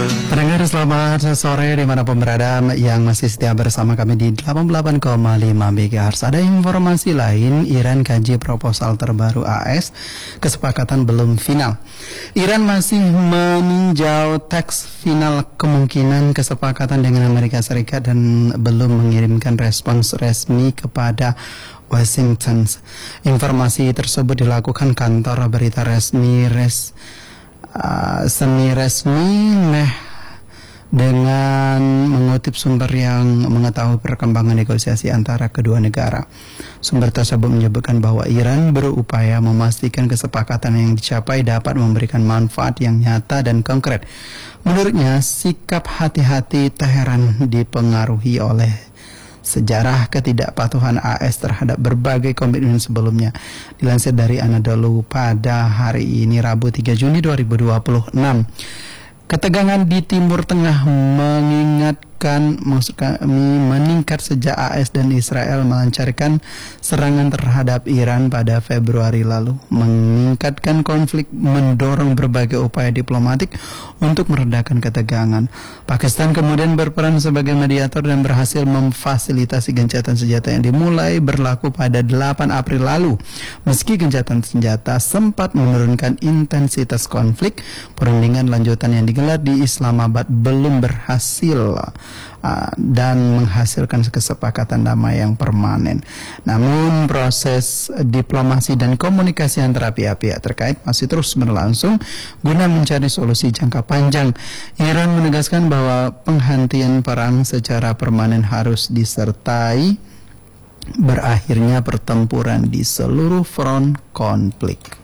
Pendengar selamat sore dimanapun berada yang masih setia bersama kami di 88,5 MHz. Ada informasi lain, Iran kaji proposal terbaru AS, kesepakatan belum final. Iran masih meninjau teks final kemungkinan kesepakatan dengan Amerika Serikat dan belum mengirimkan respons resmi kepada Washington. Informasi tersebut dilakukan kantor berita resmi semi resmi dengan mengutip sumber yang mengetahui perkembangan negosiasi antara kedua negara. Sumber tersebut menyebutkan bahwa Iran berupaya memastikan kesepakatan yang dicapai dapat memberikan manfaat yang nyata dan konkret. Menurutnya, sikap hati-hati Teheran dipengaruhi oleh sejarah ketidakpatuhan AS terhadap berbagai komitmen sebelumnya. Dilansir dari Anadolu pada hari ini Rabu 3 Juni 2026. Ketegangan di Timur Tengah meningkat sejak AS dan Israel melancarkan serangan terhadap Iran pada Februari lalu. Meningkatkan konflik mendorong berbagai upaya diplomatik untuk meredakan ketegangan. Pakistan kemudian berperan sebagai mediator dan berhasil memfasilitasi gencatan senjata yang dimulai berlaku pada 8 April lalu. Meski gencatan senjata sempat menurunkan intensitas konflik, perundingan lanjutan yang digelar di Islamabad belum berhasil dan menghasilkan kesepakatan damai yang permanen. Namun proses diplomasi dan komunikasi antara pihak-pihak terkait masih terus berlangsung guna mencari solusi jangka panjang. Iran menegaskan bahwa penghentian perang secara permanen harus disertai berakhirnya pertempuran di seluruh front konflik.